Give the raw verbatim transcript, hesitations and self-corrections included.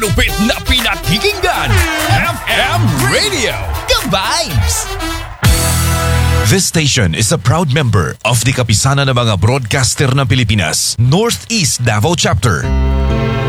Lupit na pinakikinggan, F M Radio, ka-vibes! This station is a proud member of the Kapisanan ng mga Broadcaster ng Pilipinas, Northeast Davao Chapter.